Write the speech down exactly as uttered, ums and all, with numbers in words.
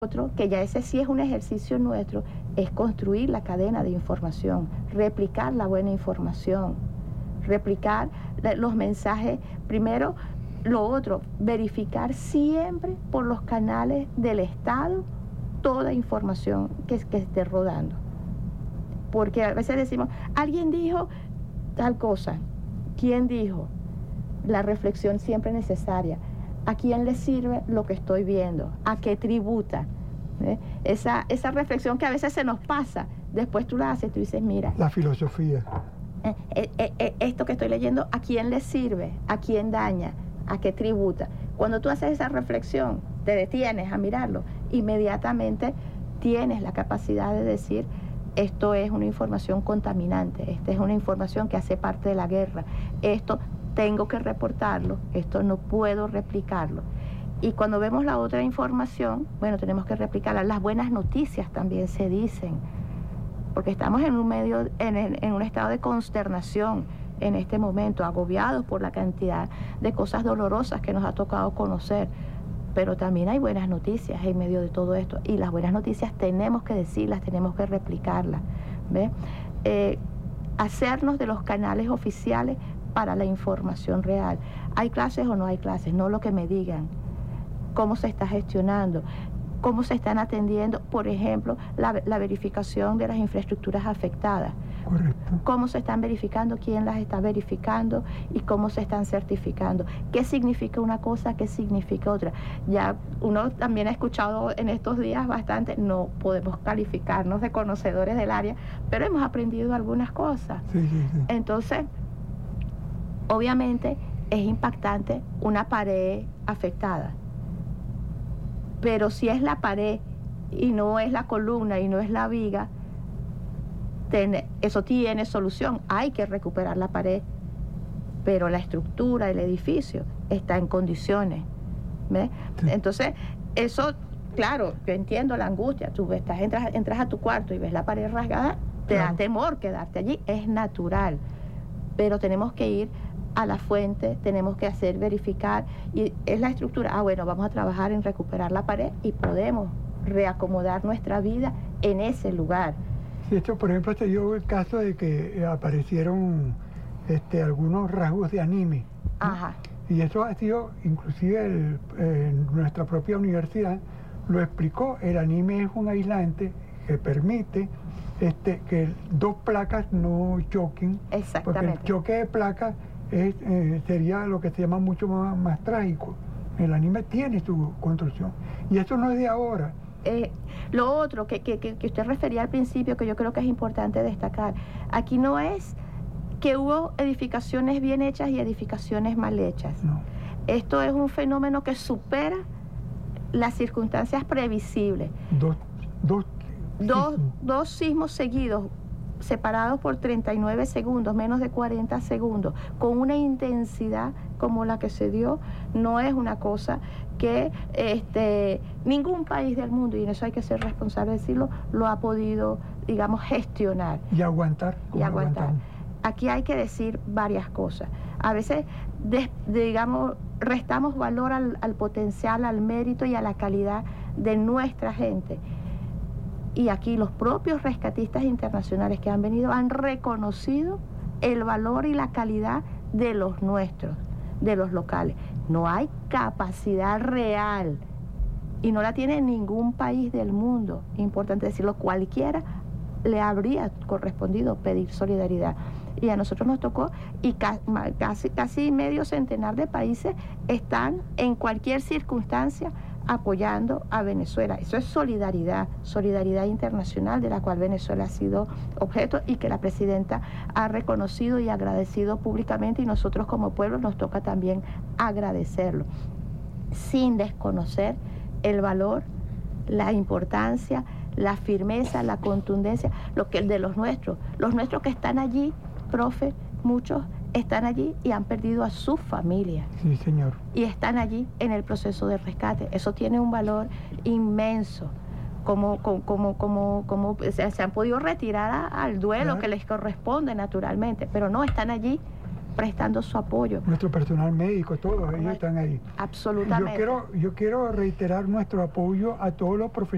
Otro, que ya ese sí es un ejercicio nuestro, es construir la cadena de información, replicar la buena información, replicar los mensajes. Primero, lo otro, verificar siempre por los canales del Estado toda información que, que esté rodando. Porque a veces decimos, alguien dijo tal cosa, ¿quién dijo? La reflexión siempre es necesaria. ¿A quién le sirve lo que estoy viendo? ¿A qué tributa? ¿Eh? Esa, esa reflexión que a veces se nos pasa, después tú la haces, tú dices, mira. La filosofía. Eh, eh, eh, esto que estoy leyendo, ¿a quién le sirve? ¿A quién daña? ¿A qué tributa? Cuando tú haces esa reflexión, te detienes a mirarlo, inmediatamente tienes la capacidad de decir, esto es una información contaminante, esta es una información que hace parte de la guerra, esto tengo que reportarlo, esto no puedo replicarlo. Y cuando vemos la otra información, bueno, tenemos que replicarla. Las buenas noticias también se dicen, porque estamos en un medio, en, en un estado de consternación en este momento, agobiados por la cantidad de cosas dolorosas que nos ha tocado conocer. Pero también hay buenas noticias en medio de todo esto, y las buenas noticias tenemos que decirlas, tenemos que replicarlas, ¿ves? Eh, hacernos de los canales oficiales para la información real. ¿Hay clases o no hay clases? No lo que me digan. ¿Cómo se está gestionando? ¿Cómo se están atendiendo, por ejemplo, la, la verificación de las infraestructuras afectadas? Correcto. ¿Cómo se están verificando? ¿Quién las está verificando? ¿Y cómo se están certificando? ¿Qué significa una cosa? ¿Qué significa otra? Ya uno también ha escuchado en estos días bastante, no podemos calificarnos de conocedores del área, pero hemos aprendido algunas cosas. Sí, sí, sí. Entonces, obviamente es impactante una pared afectada, pero si es la pared y no es la columna y no es la viga, ten, eso tiene solución. Hay que recuperar la pared, pero la estructura del edificio está en condiciones, ¿ves? Sí. Entonces, eso, claro, yo entiendo la angustia. Tú estás, entras, entras a tu cuarto y ves la pared rasgada, te claro. da temor quedarte allí, es natural, pero tenemos que ir a la fuente, tenemos que hacer verificar, y es la estructura, ah bueno, vamos a trabajar en recuperar la pared y podemos reacomodar nuestra vida en ese lugar. Sí, esto por ejemplo se dio el caso de que aparecieron este, algunos rasgos de anime, ¿no? Ajá. Y eso ha sido, inclusive el, eh, nuestra propia universidad lo explicó, el anime es un aislante que permite este, que dos placas no choquen. Exactamente. Porque el choque de placas Es, eh, sería lo que se llama mucho más, más trágico. El anime tiene su construcción y eso no es de ahora. Eh, lo otro que, que, que usted refería al principio, que yo creo que es importante destacar, aquí no es que hubo edificaciones bien hechas y edificaciones mal hechas. No. Esto es un fenómeno que supera las circunstancias previsibles. Dos, dos, dos, sismos. dos sismos seguidos, separados por treinta y nueve segundos, menos de cuarenta segundos, con una intensidad como la que se dio, no es una cosa que este, ningún país del mundo, y en eso hay que ser responsable de decirlo, lo ha podido, digamos, gestionar. Y aguantar. Y aguantar. Aquí hay que decir varias cosas. A veces, de, de, digamos, restamos valor al, al potencial, al mérito y a la calidad de nuestra gente. Y aquí los propios rescatistas internacionales que han venido han reconocido el valor y la calidad de los nuestros, de los locales. No hay capacidad real y no la tiene ningún país del mundo. Importante decirlo, cualquiera le habría correspondido pedir solidaridad. Y a nosotros nos tocó, y casi, casi medio centenar de países están en cualquier circunstancia apoyando a Venezuela. Eso es solidaridad, solidaridad internacional de la cual Venezuela ha sido objeto y que la presidenta ha reconocido y agradecido públicamente, y nosotros como pueblo nos toca también agradecerlo, sin desconocer el valor, la importancia, la firmeza, la contundencia, lo que el de los nuestros, los nuestros que están allí, profe, muchos están allí y han perdido a su familia. Sí, señor. Y están allí en el proceso de rescate. Eso tiene un valor inmenso. Como, como, como, como, como se, se han podido retirar a, al duelo, claro, que les corresponde naturalmente, pero no, están allí prestando su apoyo. Nuestro personal médico, todos ellos están ahí. Absolutamente. Yo quiero, yo quiero reiterar nuestro apoyo a todos los profesionales